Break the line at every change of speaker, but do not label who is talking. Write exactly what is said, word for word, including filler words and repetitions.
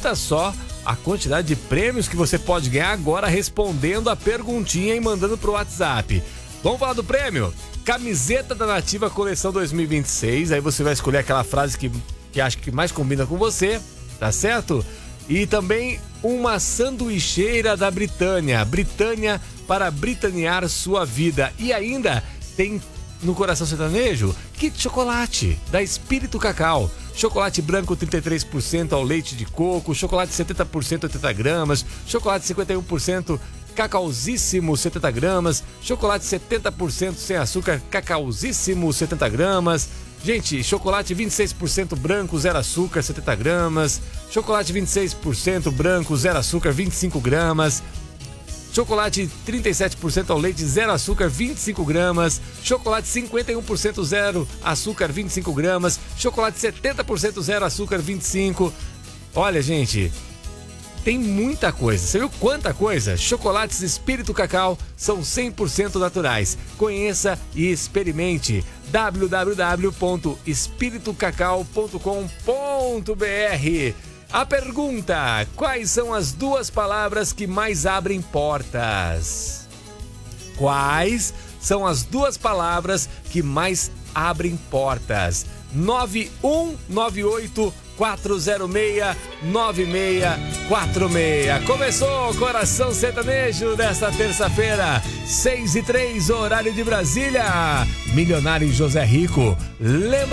escuta só a quantidade de prêmios que você pode ganhar agora respondendo a perguntinha e mandando pro WhatsApp. Vamos falar do prêmio? Camiseta da Nativa Coleção dois mil e vinte e seis. Aí você vai escolher aquela frase que, que acha que mais combina com você, tá certo? E também uma sanduicheira da Britânia. Britânia para britanear sua vida. E ainda tem no Coração Sertanejo kit chocolate da Espírito Cacau. Chocolate branco trinta e três por cento ao leite de coco, chocolate setenta por cento oitenta gramas, chocolate cinquenta e um por cento cacauzíssimo setenta gramas, chocolate setenta por cento sem açúcar cacauzíssimo setenta gramas. Gente, chocolate vinte e seis por cento branco, zero açúcar, setenta gramas. Chocolate vinte e seis por cento branco, zero açúcar, vinte e cinco gramas. Chocolate trinta e sete por cento ao leite, zero açúcar, vinte e cinco gramas. Chocolate cinquenta e um por cento zero açúcar, vinte e cinco gramas. Chocolate setenta por cento zero açúcar, vinte e cinco. Olha, gente, tem muita coisa. Você viu quanta coisa? Chocolates Espírito Cacau são cem por cento naturais. Conheça e experimente. w w w ponto espírito cacau ponto com ponto b r. A pergunta: quais são as duas palavras que mais abrem portas? Quais são as duas palavras que mais abrem portas? nove um nove oito quatro zero seis nove seis quatro seis. Começou o Coração Sertanejo desta terça-feira, seis e três, horário de Brasília. Milionário José Rico. Lembra